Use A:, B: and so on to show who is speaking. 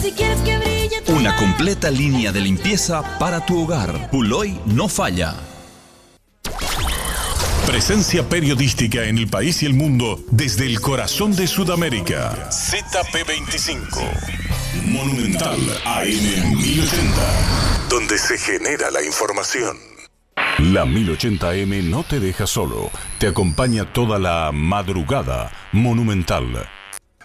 A: Si quieres que brille tu
B: Una
A: mar.
B: completa línea de limpieza para tu hogar. Puloy no falla.
C: Presencia periodística en el país y el mundo desde el corazón de Sudamérica. ZP25. Monumental AM 1080. Donde se genera la información. La 1080M no te deja solo. Te acompaña toda la madrugada. Monumental.